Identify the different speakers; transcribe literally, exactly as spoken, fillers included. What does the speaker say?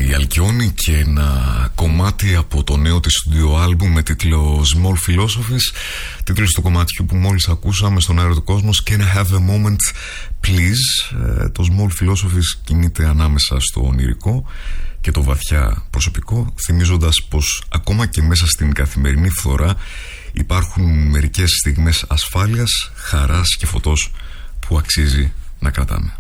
Speaker 1: η Αλκιόνη και ένα κομμάτι από το νέο της στούντιο άλμπουμ με τίτλο Small Philosophies, τίτλος του κομματιού που μόλις ακούσαμε στον αέρα του κόσμος. Can I have a moment please? Το Small Philosophies κινείται ανάμεσα στο ονειρικό και το βαθιά προσωπικό, θυμίζοντας πως ακόμα και μέσα στην καθημερινή φθορά υπάρχουν μερικές στιγμές ασφάλειας, χαράς και φωτός που αξίζει να κρατάμε.